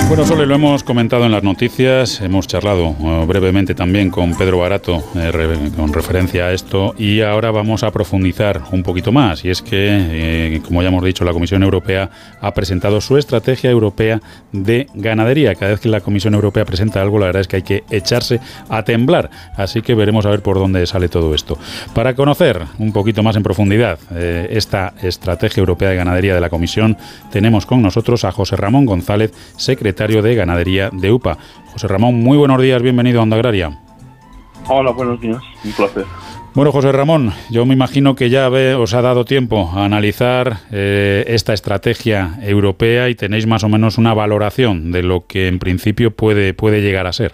Bueno, Sole, lo hemos comentado en las noticias, hemos charlado brevemente también con Pedro Barato con referencia a esto, y ahora vamos a profundizar un poquito más. Y es que, como ya hemos dicho, la Comisión Europea ha presentado su estrategia europea de ganadería. Cada vez que la Comisión Europea presenta algo, la verdad es que hay que echarse a temblar. Así que veremos a ver por dónde sale todo esto. Para conocer un poquito más en profundidad esta estrategia europea de ganadería de la Comisión, tenemos con nosotros a José Ramón González, secretario de Ganadería de UPA. José Ramón, muy buenos días, bienvenido a Onda Agraria. Hola, buenos días, un placer. Bueno, José Ramón, yo me imagino que ya os ha dado tiempo a analizar esta estrategia europea y tenéis más o menos una valoración de lo que en principio puede llegar a ser.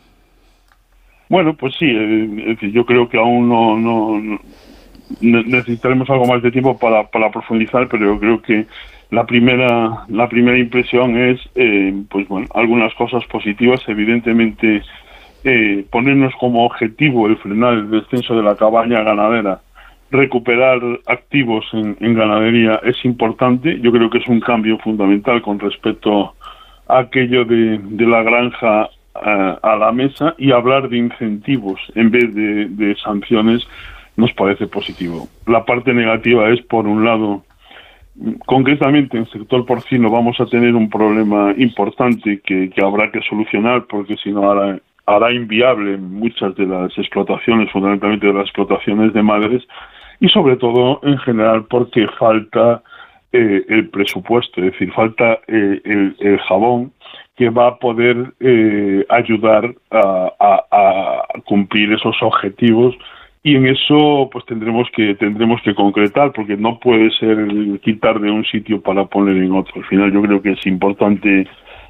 Bueno, pues sí, es decir, yo creo que aún no necesitaremos algo más de tiempo para profundizar, pero yo creo que la primera impresión es, pues bueno, algunas cosas positivas. Evidentemente, ponernos como objetivo el frenar el descenso de la cabaña ganadera, recuperar activos en ganadería es importante. Yo creo que es un cambio fundamental con respecto a aquello de la granja a la mesa, y hablar de incentivos en vez de sanciones nos parece positivo. La parte negativa es, por un lado, concretamente en el sector porcino vamos a tener un problema importante que habrá que solucionar, porque si no hará inviable muchas de las explotaciones, fundamentalmente de las explotaciones de madres, y sobre todo en general porque falta el presupuesto, es decir, falta el jabón que va a poder ayudar a cumplir esos objetivos. Y en eso pues tendremos que concretar, porque no puede ser quitar de un sitio para poner en otro. Al final yo creo que es importante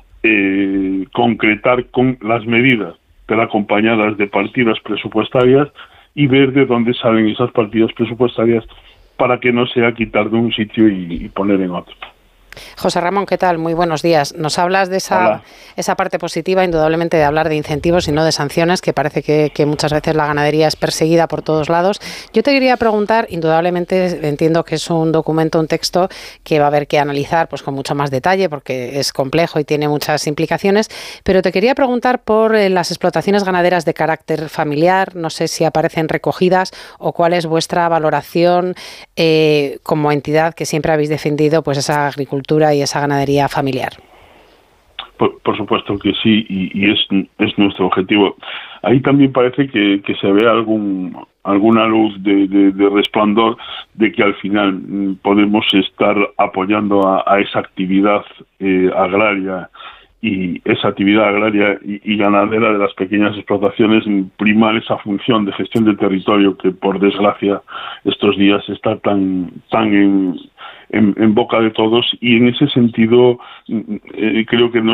concretar con las medidas, pero acompañadas de partidas presupuestarias, y ver de dónde salen esas partidas presupuestarias para que no sea quitar de un sitio y poner en otro. José Ramón, ¿qué tal? Muy buenos días. Nos hablas de esa parte positiva, indudablemente, de hablar de incentivos y no de sanciones, que parece que muchas veces la ganadería es perseguida por todos lados. Yo te quería preguntar, indudablemente entiendo que es un documento, un texto que va a haber que analizar pues con mucho más detalle, porque es complejo y tiene muchas implicaciones, pero te quería preguntar por las explotaciones ganaderas de carácter familiar. No sé si aparecen recogidas o cuál es vuestra valoración como entidad que siempre habéis defendido pues esa agricultura y esa ganadería familiar. Por supuesto que sí, y es nuestro objetivo. Ahí también parece que se ve alguna luz de resplandor de que al final podemos estar apoyando a esa actividad agraria, y esa actividad agraria y ganadera de las pequeñas explotaciones, primar esa función de gestión del territorio que, por desgracia, estos días está tan en boca de todos, y en ese sentido creo que no